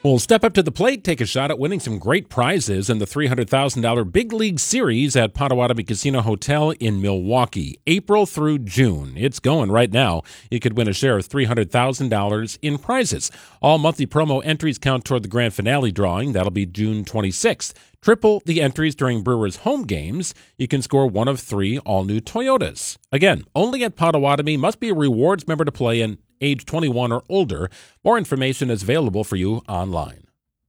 Well, step up to the plate, take a shot at winning some great prizes in the $300,000 Big League Series at Potawatomi Casino Hotel in Milwaukee, April through June. It's going right now. You could win a share of $300,000 in prizes. All monthly promo entries count toward the grand finale drawing. That'll be June 26th. Triple the entries during Brewers home games. You can score one of 3 all-new Toyotas. Again, only at Potawatomi. Must be a rewards member to play in age 21 or older. More information is available for you online.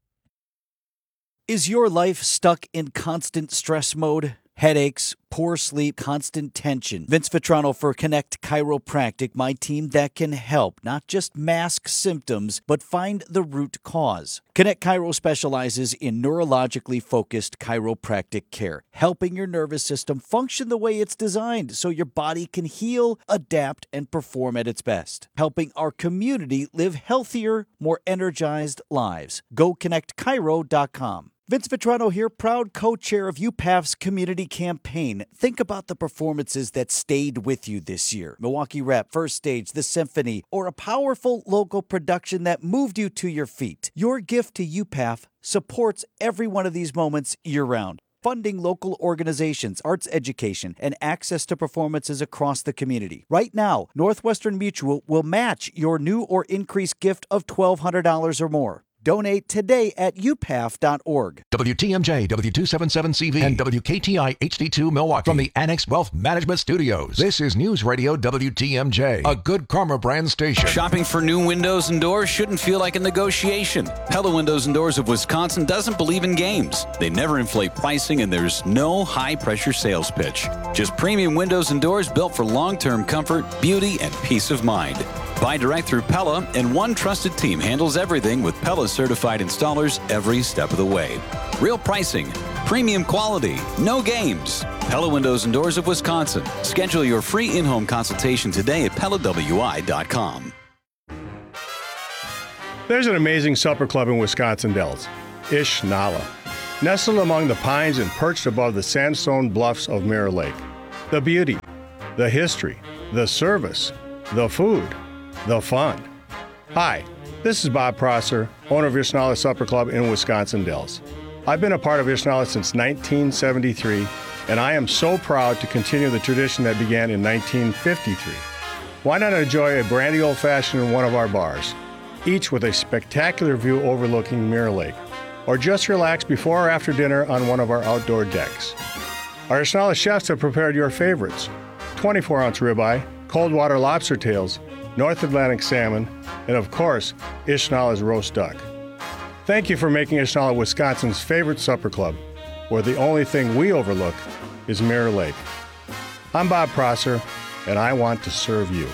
Is your life stuck in constant stress mode? Headaches, poor sleep, constant tension. Vince Vitrano for Connect Chiropractic, my team that can help, not just mask symptoms, but find the root cause. Connect Chiro specializes in neurologically focused chiropractic care, helping your nervous system function the way it's designed so your body can heal, adapt, and perform at its best. Helping our community live healthier, more energized lives. Go ConnectChiro.com. Vince Vitrano here, proud co-chair of UPAF's community campaign. Think about the performances that stayed with you this year. Milwaukee Rep, First Stage, The Symphony, or a powerful local production that moved you to your feet. Your gift to UPAF supports every one of these moments year-round. Funding local organizations, arts education, and access to performances across the community. Right now, Northwestern Mutual will match your new or increased gift of $1,200 or more. Donate today at upaf.org. WTMJ, W277CV, and WKTI HD2 Milwaukee from the Annex Wealth Management Studios. This is News Radio WTMJ, a Good Karma brand station. Shopping for new windows and doors shouldn't feel like a negotiation. Pella Windows and Doors of Wisconsin doesn't believe in games. They never inflate pricing, and there's no high-pressure sales pitch. Just premium windows and doors built for long-term comfort, beauty, and peace of mind. Buy direct through Pella, and one trusted team handles everything with Pella certified installers every step of the way. Real pricing, premium quality, no games. Pella Windows and Doors of Wisconsin. Schedule your free in-home consultation today at PellaWI.com. There's an amazing supper club in Wisconsin Dells, Ish Nala. Nestled among the pines and perched above the sandstone bluffs of Mirror Lake. The beauty, the history, the service, the food, the fun. Hi, this is Bob Prosser, owner of Ishnala Supper Club in Wisconsin Dells. I've been a part of Ishnala since 1973, and I am so proud to continue the tradition that began in 1953. Why not enjoy a brandy old-fashioned in one of our bars, each with a spectacular view overlooking Mirror Lake, or just relax before or after dinner on one of our outdoor decks. Our Ishnala chefs have prepared your favorites: 24-ounce ribeye, cold water lobster tails, North Atlantic salmon, and of course, Ishnala's roast duck. Thank you for making Ishnala Wisconsin's favorite supper club, where the only thing we overlook is Mirror Lake. I'm Bob Prosser, and I want to serve you.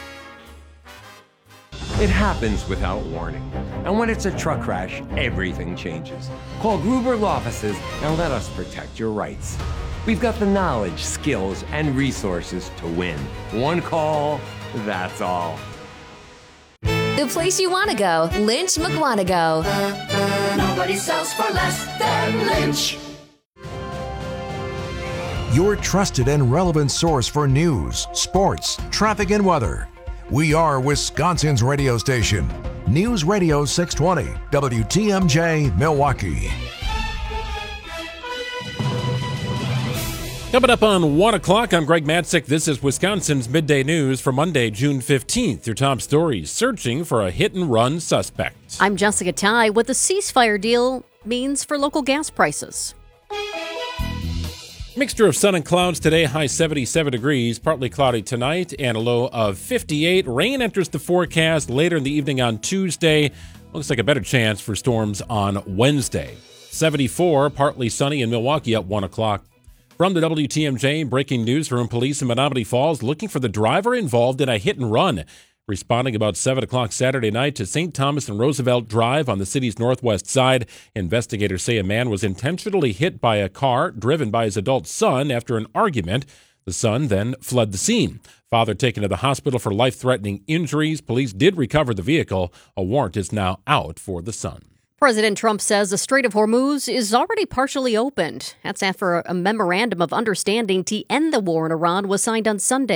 It happens without warning. And when it's a truck crash, everything changes. Call Gruber Law Offices and let us protect your rights. We've got the knowledge, skills, and resources to win. One call, that's all. The place you want to go, Lynch McWanago. Nobody sells for less than Lynch. Your trusted and relevant source for news, sports, traffic, and weather. We are Wisconsin's radio station. News Radio 620, WTMJ, Milwaukee. Coming up on 1 o'clock, I'm Greg Matzik. This is Wisconsin's Midday News for Monday, June 15th. Your top stories: searching for a hit-and-run suspect. I'm Jessica Ty. What the ceasefire deal means for local gas prices. Mixture of sun and clouds today, high 77 degrees, partly cloudy tonight, and a low of 58. Rain enters the forecast later in the evening on Tuesday. Looks like a better chance for storms on Wednesday. 74, partly sunny in Milwaukee at 1 o'clock. From the WTMJ breaking news room, police in Menominee Falls looking for the driver involved in a hit and run. Responding about 7 o'clock Saturday night to St. Thomas and Roosevelt Drive on the city's northwest side, investigators say a man was intentionally hit by a car driven by his adult son after an argument. The son then fled the scene. Father taken to the hospital for life-threatening injuries. Police did recover the vehicle. A warrant is now out for the son. President Trump says the Strait of Hormuz is already partially opened. That's after a memorandum of understanding to end the war in Iran was signed on Sunday.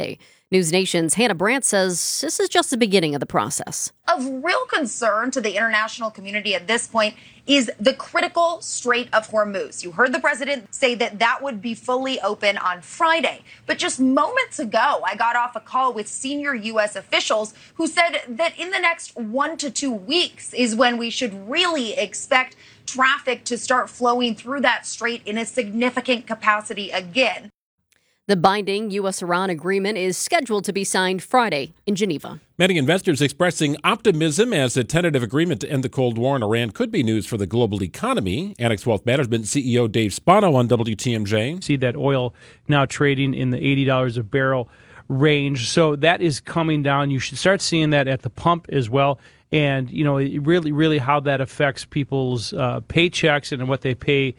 News Nation's Hannah Brandt says this is just the beginning of the process. Of real concern to the international community at this point is the critical Strait of Hormuz. You heard the president say that would be fully open on Friday. But just moments ago, I got off a call with senior U.S. officials who said that in the next 1 to 2 weeks is when we should really expect traffic to start flowing through that strait in a significant capacity again. The binding U.S.-Iran agreement is scheduled to be signed Friday in Geneva. Many investors expressing optimism as a tentative agreement to end the Cold War in Iran could be news for the global economy. Annex Wealth Management CEO Dave Spano on WTMJ. See that oil now trading in the $80 a barrel range. So that is coming down. You should start seeing that at the pump as well. And, really how that affects people's paychecks and what they pay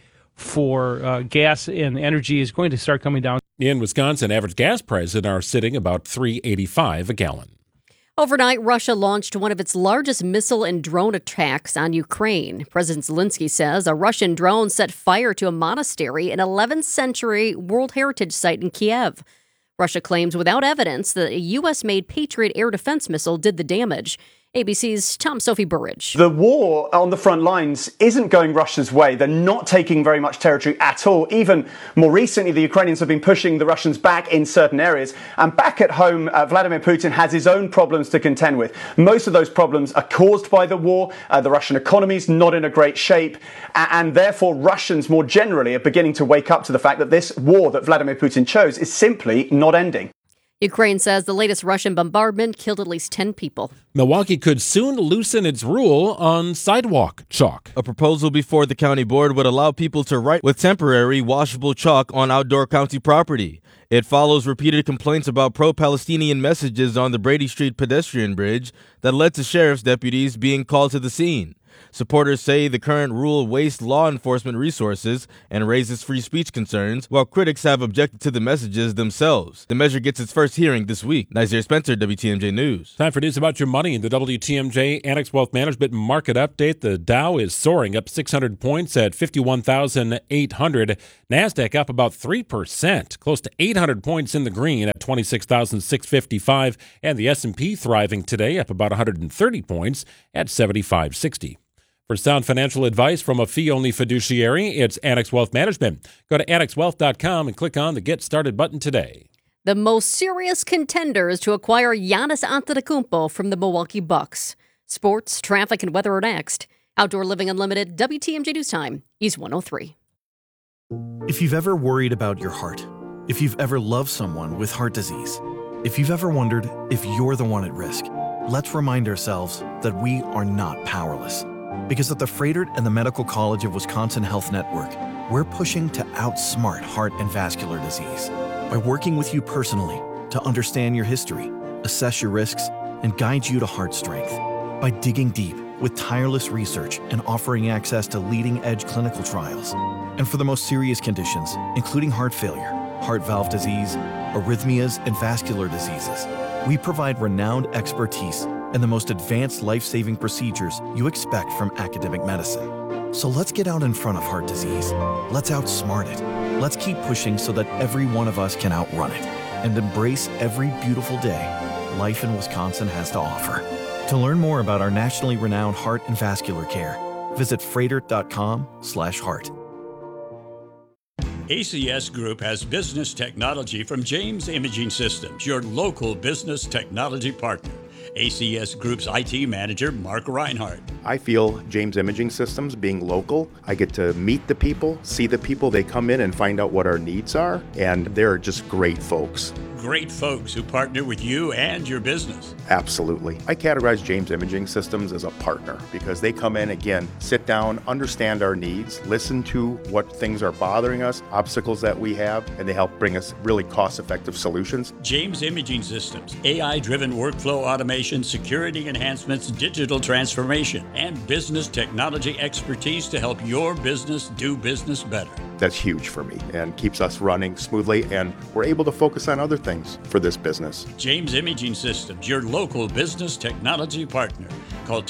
for gas and energy is going to start coming down. In Wisconsin, average gas prices are sitting about $3.85 a gallon. Overnight, Russia launched one of its largest missile and drone attacks on Ukraine. President Zelensky says a Russian drone set fire to a monastery, an 11th century World Heritage site in Kiev. Russia claims without evidence that a U.S.-made Patriot air defense missile did the damage. ABC's Tom Sophie Burridge. The war on the front lines isn't going Russia's way. They're not taking very much territory at all. Even more recently, the Ukrainians have been pushing the Russians back in certain areas. And back at home, Vladimir Putin has his own problems to contend with. Most of those problems are caused by the war. The Russian economy is not in a great shape. And therefore, Russians more generally are beginning to wake up to the fact that this war that Vladimir Putin chose is simply not ending. Ukraine says the latest Russian bombardment killed at least 10 people. Milwaukee could soon loosen its rule on sidewalk chalk. A proposal before the county board would allow people to write with temporary washable chalk on outdoor county property. It follows repeated complaints about pro-Palestinian messages on the Brady Street pedestrian bridge that led to sheriff's deputies being called to the scene. Supporters say the current rule wastes law enforcement resources and raises free speech concerns, while critics have objected to the messages themselves. The measure gets its first hearing this week. Nazir Spencer, WTMJ News. Time for news about your money in the WTMJ Annex Wealth Management Market Update. The Dow is soaring up 600 points at 51,800. NASDAQ up about 3%, close to 800 points in the green at 26,655. And the S&P thriving today, up about 130 points at 7560. For sound financial advice from a fee-only fiduciary, it's Annex Wealth Management. Go to annexwealth.com and click on the Get Started button today. The most serious contenders to acquire Giannis Antetokounmpo from the Milwaukee Bucks. Sports, traffic, and weather are next. Outdoor Living Unlimited, WTMJ News Time, East 103. If you've ever worried about your heart, if you've ever loved someone with heart disease, if you've ever wondered if you're the one at risk, let's remind ourselves that we are not powerless. Because at the Froedtert and the Medical College of Wisconsin Health Network, we're pushing to outsmart heart and vascular disease by working with you personally to understand your history, assess your risks, and guide you to heart strength. By digging deep with tireless research and offering access to leading-edge clinical trials. And for the most serious conditions, including heart failure, heart valve disease, arrhythmias, and vascular diseases, we provide renowned expertise and the most advanced life-saving procedures you expect from academic medicine. So let's get out in front of heart disease. Let's outsmart it. Let's keep pushing so that every one of us can outrun it and embrace every beautiful day life in Wisconsin has to offer. To learn more about our nationally renowned heart and vascular care, visit froedtert.com/heart. ACS Group has business technology from James Imaging Systems, your local business technology partner. ACS Group's IT manager, Mark Reinhardt. I feel James Imaging Systems, being local, I get to meet the people, see the people, they come in and find out what our needs are, and they're just great folks. Great folks who partner with you and your business. Absolutely. I categorize James Imaging Systems as a partner because they come in, again, sit down, understand our needs, listen to what things are bothering us, obstacles that we have, and they help bring us really cost-effective solutions. James Imaging Systems, AI-driven workflow automation, security enhancements, digital transformation, and business technology expertise to help your business do business better. That's huge for me and keeps us running smoothly, and we're able to focus on other things for this business. James Imaging Systems, your local business technology partner. Call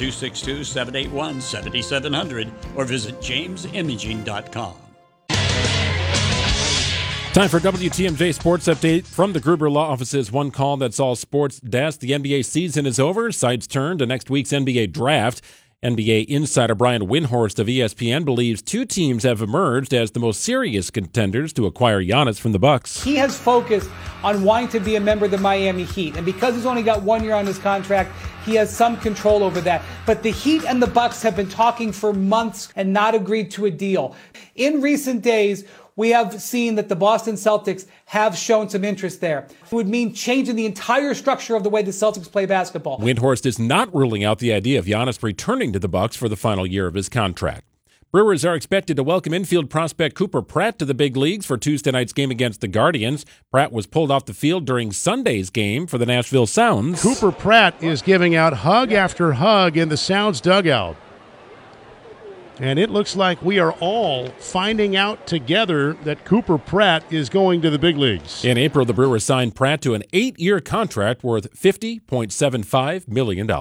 262-781-7700 or visit jamesimaging.com. Time for WTMJ Sports Update from the Gruber Law Office's One Call That's All Sports desk. The NBA season is over. Sights turn to next week's NBA draft. NBA insider Brian Windhorst of ESPN believes two teams have emerged as the most serious contenders to acquire Giannis from the Bucks. He has focused on wanting to be a member of the Miami Heat, and because he's only got 1 year on his contract, he has some control over that. But the Heat and the Bucks have been talking for months and not agreed to a deal. In recent days, we have seen that the Boston Celtics have shown some interest there. It would mean changing the entire structure of the way the Celtics play basketball. Windhorst is not ruling out the idea of Giannis returning to the Bucks for the final year of his contract. Brewers are expected to welcome infield prospect Cooper Pratt to the big leagues for Tuesday night's game against the Guardians. Pratt was pulled off the field during Sunday's game for the Nashville Sounds. Cooper Pratt is giving out hug after hug in the Sounds dugout. And it looks like we are all finding out together that Cooper Pratt is going to the big leagues. In April, the Brewers signed Pratt to an 8-year contract worth $50.75 million.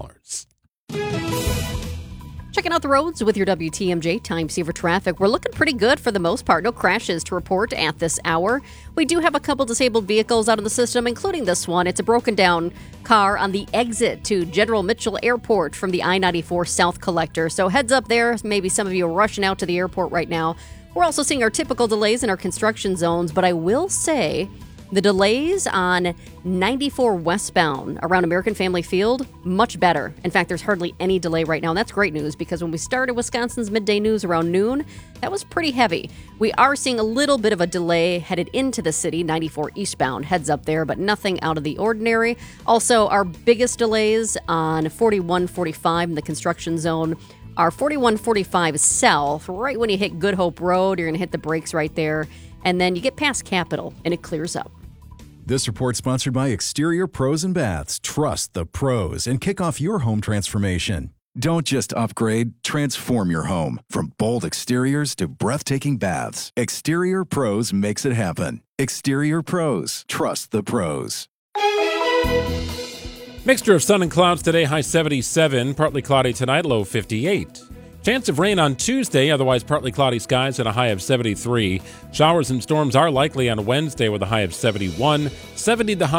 Checking out the roads with your WTMJ time saver traffic. We're looking pretty good for the most part. No crashes to report at this hour. We do have a couple disabled vehicles out of the system, including this one. It's a broken down car on the exit to General Mitchell Airport from the I-94 South Collector. So heads up there. Maybe some of you are rushing out to the airport right now. We're also seeing our typical delays in our construction zones, but I will say the delays on 94 westbound around American Family Field, much better. In fact, there's hardly any delay right now, and that's great news because when we started Wisconsin's Midday News around noon, that was pretty heavy. We are seeing a little bit of a delay headed into the city, 94 eastbound, heads up there, but nothing out of the ordinary. Also, our biggest delays on 4145 in the construction zone are 4145 south, right when you hit Good Hope Road, you're going to hit the brakes right there, and then you get past Capitol, and it clears up. This report sponsored by Exterior Pros and Baths. Trust the pros and kick off your home transformation. Don't just upgrade, transform your home. From bold exteriors to breathtaking baths, Exterior Pros makes it happen. Exterior Pros. Trust the pros. Mixture of sun and clouds today, high 77. Partly cloudy tonight, low 58. Chance of rain on Tuesday, otherwise partly cloudy skies and a high of 73. Showers and storms are likely on Wednesday with a high of 71. 70 the high.